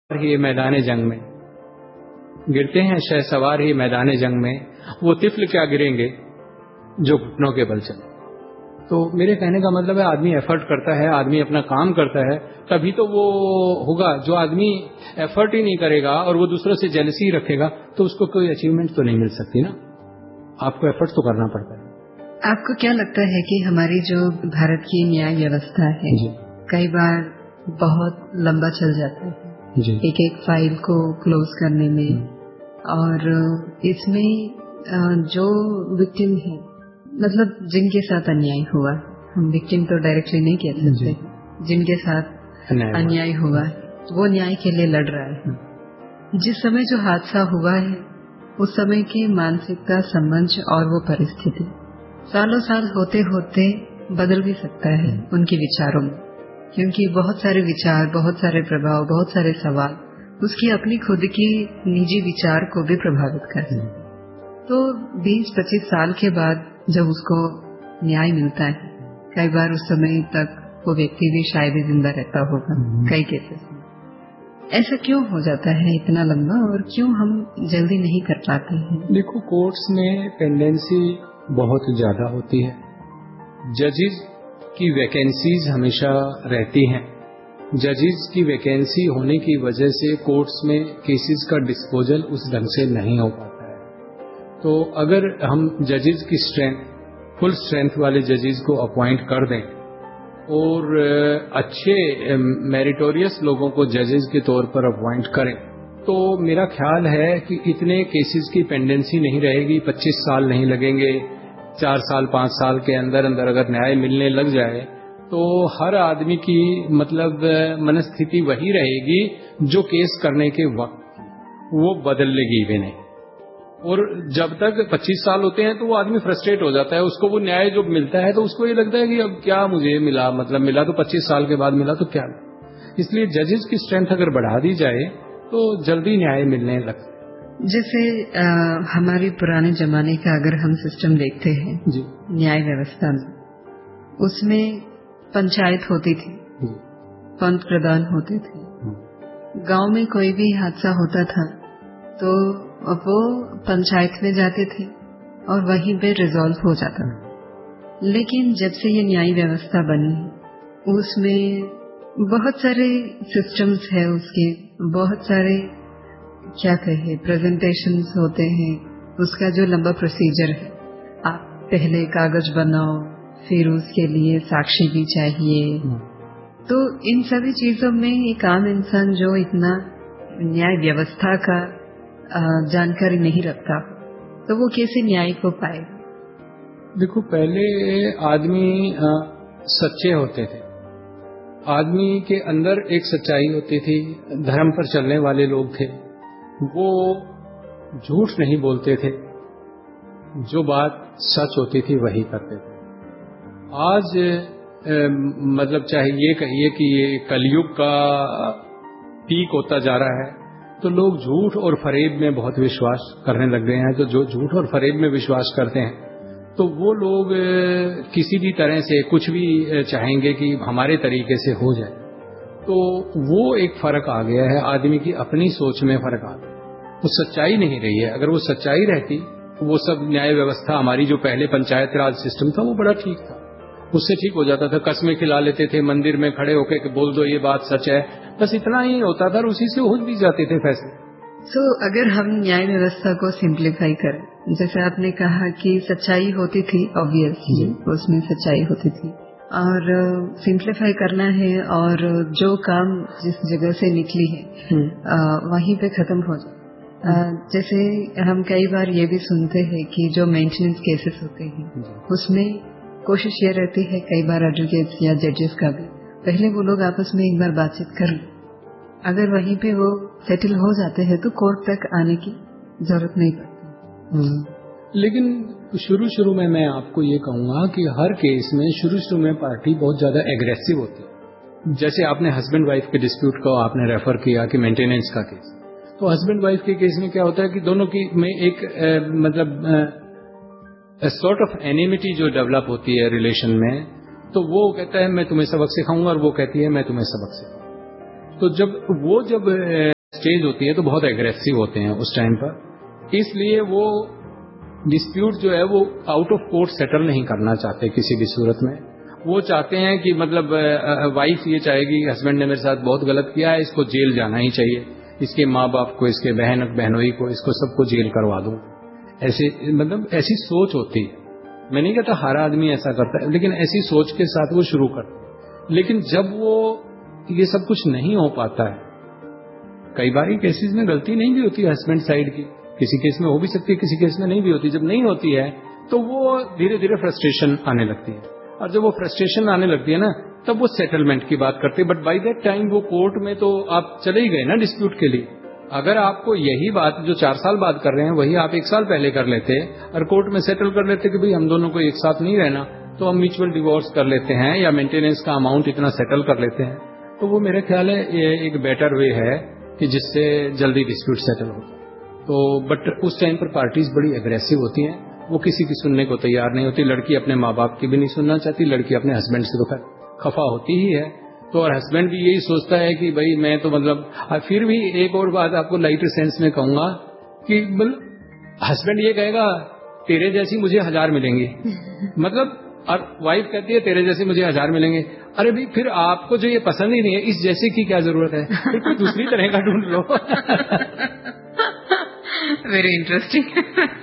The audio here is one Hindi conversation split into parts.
ही मैदान जंग में गिरते हैं शहसवार ही मैदान जंग में, वो तिफल क्या गिरेंगे जो घुटनों के बल चले। तो मेरे कहने का मतलब है आदमी एफर्ट करता है, आदमी अपना काम करता है, तभी तो वो होगा। जो आदमी एफर्ट ही नहीं करेगा और वो दूसरों से जेलसी रखेगा तो उसको कोई अचीवमेंट तो नहीं मिल सकती ना। आपको एफर्ट तो करना पड़ता है। आपको क्या लगता है कि हमारी जो भारत की न्याय व्यवस्था है कई बार बहुत लंबा चल जाता है एक एक फाइल को क्लोज करने में, और इसमें जो विक्टिम है, मतलब जिनके साथ अन्याय हुआ, हम विक्टिम तो डायरेक्टली नहीं कह सकते, जिनके साथ अन्याय हुआ है वो न्याय के लिए लड़ रहा है। जिस समय जो हादसा हुआ है उस समय की मानसिकता, समझ और वो परिस्थिति सालों साल होते होते बदल भी सकता है उनके विचारों में, क्योंकि बहुत सारे विचार, बहुत सारे प्रभाव, बहुत सारे सवाल उसकी अपनी खुद की निजी विचार को भी प्रभावित करते हैं। तो 20-25 साल के बाद जब उसको न्याय मिलता है, कई बार उस समय तक वो व्यक्ति भी शायद ही जिंदा रहता होगा कई केसेस में। ऐसा क्यों हो जाता है इतना लंबा, और क्यों हम जल्दी नहीं कर पाते हैं? देखो, कोर्ट्स में पेंडेंसी बहुत ज्यादा होती है, जजेस की वैकेंसीज हमेशा रहती हैं। जजेस की वैकेंसी होने की वजह से कोर्ट्स में केसेस का डिस्पोजल उस ढंग से नहीं हो पाता है। तो अगर हम जजेस की स्ट्रेंथ, फुल स्ट्रेंथ वाले जजेस को अपॉइंट कर दें और अच्छे मेरिटोरियस लोगों को जजेस के तौर पर अपॉइंट करें, तो मेरा ख्याल है कि इतने केसेस की पेंडेंसी नहीं रहेगी। 25 साल नहीं लगेंगे, 4 साल 5 साल के अंदर अंदर अगर न्याय मिलने लग जाए तो हर आदमी की मतलब मनस्थिति वही रहेगी जो केस करने के वक्त, वो बदलेगी भी नहीं। और जब तक 25 साल होते हैं तो वो आदमी फ्रस्ट्रेट हो जाता है, उसको वो न्याय जो मिलता है तो उसको ये लगता है कि अब क्या मुझे मिला, मतलब मिला तो 25 साल के बाद मिला तो क्या। इसलिए जजेस की स्ट्रेंथ अगर बढ़ा दी जाए तो जल्दी न्याय मिलने लगता है। जैसे हमारे पुराने जमाने का अगर हम सिस्टम देखते हैं न्याय व्यवस्था में, उसमें पंचायत होती थी, पंत प्रधान होते थे, गांव में कोई भी हादसा होता था तो वो पंचायत में जाते थे और वहीं पे रिजॉल्व हो जाता था। लेकिन जब से ये न्याय व्यवस्था बनी उसमें बहुत सारे सिस्टम्स है, उसके बहुत सारे क्या कहे प्रेजेंटेशंस होते हैं, उसका जो लंबा प्रोसीजर है, आप पहले कागज बनाओ, फिर उसके लिए साक्षी भी चाहिए। तो इन सभी चीजों में एक आम इंसान जो इतना न्याय व्यवस्था का जानकारी नहीं रखता तो वो कैसे न्याय को पाएगा? देखो, पहले आदमी सच्चे होते थे, आदमी के अंदर एक सच्चाई होती थी, धर्म पर चलने वाले लोग थे, वो झूठ नहीं बोलते थे, जो बात सच होती थी वही करते थे। आज मतलब चाहे ये कहिए कि ये कलयुग का पीक होता जा रहा है, तो लोग झूठ और फरेब में बहुत विश्वास करने लग गए हैं। तो जो झूठ और फरेब में विश्वास करते हैं तो वो लोग किसी भी तरह से कुछ भी चाहेंगे कि हमारे तरीके से हो जाए। तो वो एक फर्क आ गया है, आदमी की अपनी सोच में फर्क आ गया, वो सच्चाई नहीं रही है। अगर वो सच्चाई रहती तो वो सब न्याय व्यवस्था हमारी जो पहले पंचायत राज सिस्टम था वो बड़ा ठीक था, उससे ठीक हो जाता था। कस्में खिला लेते थे मंदिर में खड़े होकर कि बोल दो ये बात सच है, बस इतना ही होता था और उसी से हो भी जाते थे फैसले। अगर हम न्याय व्यवस्था को सिंप्लीफाई करें, जैसे आपने कहा कि सच्चाई होती थी, ऑब्वियसली उसमें सच्चाई होती थी, और सिंप्लीफाई करना है और जो काम जिस जगह से निकली है वहीं पे खत्म हो जाए। जैसे हम कई बार ये भी सुनते हैं कि जो मेंटेनेंस केसेस होते हैं उसमें कोशिश ये रहती है कई बार एडवोकेट्स या जजेस का भी, पहले वो लोग आपस में एक बार बातचीत कर लें, अगर वहीं पे वो सेटल हो जाते हैं तो कोर्ट तक आने की जरूरत नहीं पड़ती। लेकिन शुरू में मैं आपको ये कहूंगा कि हर केस में शुरू में पार्टी बहुत ज्यादा एग्रेसिव होती है। जैसे आपने हस्बैंड वाइफ के डिस्प्यूट को आपने रेफर किया कि मेंटेनेंस का केस, तो हस्बैंड वाइफ के केस में क्या होता है कि दोनों की में एक मतलब सॉर्ट ऑफ एनिमिटी जो डेवलप होती है रिलेशन में, तो वो कहता है मैं तुम्हें सबक सिखाऊंगा और वो कहती है मैं तुम्हें सबक सिखाऊंगा। तो जब स्टेज होती है तो बहुत एग्रेसिव होते हैं उस टाइम पर, इसलिए वो डिस्प्यूट जो है वो आउट ऑफ कोर्ट सेटल नहीं करना चाहते किसी भी सूरत में। वो चाहते हैं कि मतलब वाइफ ये चाहेगी हस्बैंड ने मेरे साथ बहुत गलत किया है, इसको जेल जाना ही चाहिए, इसके माँ बाप को, इसके बहनोई को, इसको सबको जेल करवा दूं। ऐसे मतलब ऐसी सोच होती है। मैं नहीं कहता हर आदमी ऐसा करता है, लेकिन ऐसी सोच के साथ वो शुरू करते हैं। लेकिन जब वो ये सब कुछ नहीं हो पाता है, कई बार केसेस में गलती नहीं भी होती है हस्बैंड साइड की, किसी केस में हो भी सकती है, किसी केस में नहीं भी होती। जब नहीं होती है तो वो धीरे धीरे फ्रस्ट्रेशन आने लगती है, और जब वो फ्रस्ट्रेशन आने लगती है ना, तब वो सेटलमेंट की बात करते हैं। बट बाय दैट टाइम वो कोर्ट में तो आप चले ही गए ना डिस्प्यूट के लिए। अगर आपको यही बात जो 4 साल बाद कर रहे हैं वही आप 1 साल पहले कर लेते और कोर्ट में सेटल कर लेते कि भाई हम दोनों को एक साथ नहीं रहना, तो हम म्यूचुअल डिवोर्स कर लेते हैं या मेंटेनेंस का अमाउंट इतना सेटल कर लेते हैं, तो वो मेरे ख्याल है ये एक बेटर वे है कि जिससे जल्दी डिस्प्यूट सेटल हो। तो बट उस टाइम पर पार्टीज बड़ी एग्रेसिव होती हैं, वो किसी की सुनने को तैयार नहीं होती। लड़की अपने माँ बाप की भी नहीं सुनना चाहती, लड़की अपने हस्बैंड से तो खफा होती ही है। तो और हस्बैंड भी यही सोचता है कि भाई मैं तो मतलब, फिर भी एक और बात आपको लाइटर सेंस में कहूंगा कि मतलब हस्बैंड ये कहेगा तेरे जैसी मुझे 1000 मिलेंगी मतलब, और वाइफ कहती है तेरे जैसे मुझे 1000 मिलेंगे। अरे भाई फिर आपको जो ये पसंद ही नहीं है, इस जैसे की क्या जरूरत है, फिर कोई दूसरी तरह का ढूंढ लो। वेरी इंटरेस्टिंग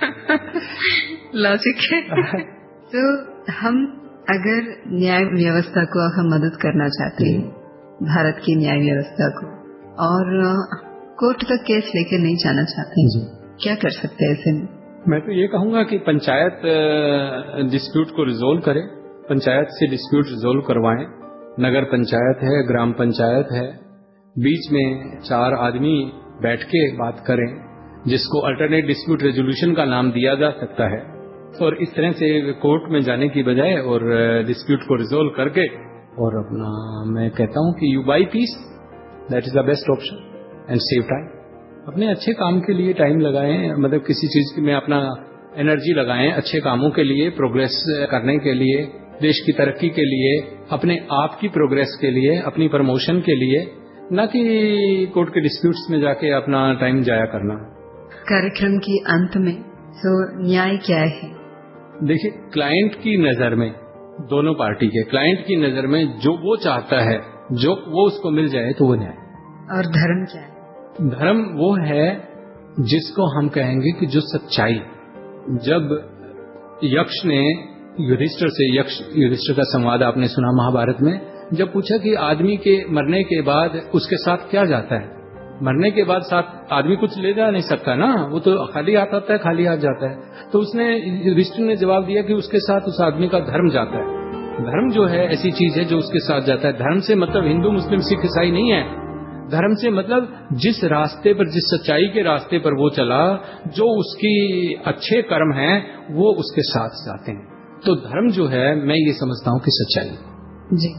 लॉजिक है। तो हम अगर न्याय व्यवस्था को हम मदद करना चाहते हैं, भारत की न्याय व्यवस्था को, और कोर्ट तक केस लेके नहीं जाना चाहते हैं, क्या कर सकते हैं ऐसे में? मैं तो ये कहूंगा कि पंचायत डिस्प्यूट को रिजोल्व करे, पंचायत से डिस्प्यूट रिजोल्व करवाएं। नगर पंचायत है, ग्राम पंचायत है, बीच में 4 आदमी बैठ के बात करें, जिसको अल्टरनेट डिस्प्यूट रेजोल्यूशन का नाम दिया जा सकता है। और इस तरह से कोर्ट में जाने की बजाय और डिस्प्यूट को रिजोल्व करके, और अपना मैं कहता हूं कि you by piece, that is the best option and save time. अपने अच्छे काम के लिए टाइम लगाएं, मतलब किसी चीज में अपना एनर्जी लगाएं अच्छे कामों के लिए, प्रोग्रेस करने के लिए, देश की तरक्की के लिए, अपने आप की प्रोग्रेस के लिए, अपनी प्रमोशन के लिए, न कि कोर्ट के डिस्प्यूट्स में जाके अपना टाइम जाया करना। कार्यक्रम के अंत में तो न्याय क्या है? देखिए, क्लाइंट की नजर में, दोनों पार्टी के क्लाइंट की नजर में जो वो चाहता है, जो वो उसको मिल जाए, तो वो न्याय। और धर्म क्या है? धर्म वो है जिसको हम कहेंगे कि जो सच्चाई। जब यक्ष ने युधिष्ठिर से, यक्ष युधिष्ठिर का संवाद आपने सुना महाभारत में, जब पूछा कि आदमी के मरने के बाद उसके साथ क्या जाता है, मरने के बाद साथ आदमी कुछ ले जा नहीं सकता ना, वो तो खाली हाथ आता है, खाली हाथ जाता है। तो उसने, युधिष्ठिर ने जवाब दिया कि उसके साथ उस आदमी का धर्म जाता है। धर्म जो है ऐसी चीज है जो उसके साथ जाता है। धर्म से मतलब हिंदू मुस्लिम सिख ईसाई नहीं है। धर्म से मतलब जिस रास्ते पर, जिस सच्चाई के रास्ते पर वो चला, जो उसकी अच्छे कर्म हैं वो उसके साथ जाते हैं। तो धर्म जो है, मैं ये समझता हूँ कि सच्चाई। जी।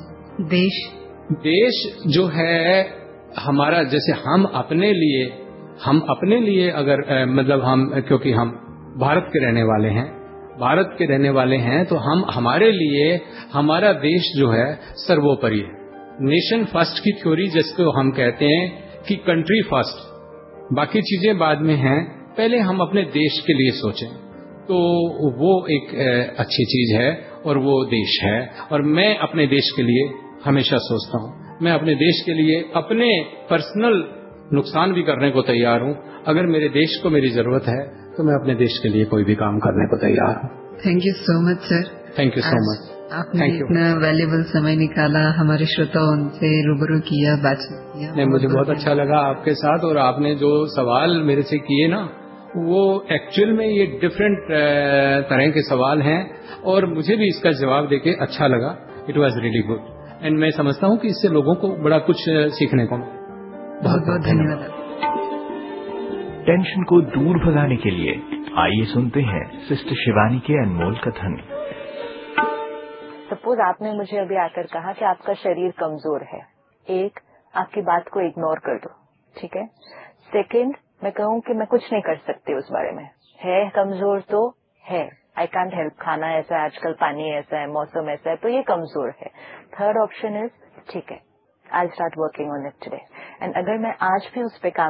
देश जो है हमारा, जैसे हम अपने लिए अगर मतलब हम, क्योंकि हम भारत के रहने वाले हैं, तो हम, हमारे लिए हमारा देश जो है सर्वोपरि है। नेशन फर्स्ट की थ्योरी जिसको हम कहते हैं कि कंट्री फर्स्ट, बाकी चीजें बाद में हैं, पहले हम अपने देश के लिए सोचें, तो वो एक अच्छी चीज है और वो देश है। और मैं अपने देश के लिए हमेशा सोचता हूँ, मैं अपने देश के लिए अपने पर्सनल नुकसान भी करने को तैयार हूँ। अगर मेरे देश को मेरी जरूरत है तो मैं अपने देश के लिए कोई भी काम करने को तैयार हूँ। Thank you so much sir. Thank you so much. आपने इतना वैल्यूबल समय निकाला, हमारे श्रोताओं से रूबरू किया, बातचीत किया। नहीं, मुझे बहुत अच्छा लगा आपके साथ, और आपने जो सवाल मेरे से किए ना, वो एक्चुअल में ये डिफरेंट तरह के सवाल हैं, और मुझे भी इसका जवाब देके अच्छा लगा। It was really good, and मैं समझता हूँ कि इससे लोगों को बड़ा कुछ सीखने को मिला। बहुत बहुत धन्यवाद। टेंशन को दूर भगाने के लिए आइए सुनते हैं सिस्टर शिवानी के अनमोल कथन। सपोज आपने मुझे अभी आकर कहा कि आपका शरीर कमजोर है, एक, आपकी बात को इग्नोर कर दो, ठीक है। सेकंड, मैं कहूँ कि मैं कुछ नहीं कर सकती उस बारे में, है कमजोर तो है, आई कांट हेल्प, खाना ऐसा है आजकल, पानी ऐसा है, मौसम ऐसा है, तो ये कमजोर है। थर्ड ऑप्शन इज, ठीक है, I start working on it today, and अगर मैं आज भी उस पे काम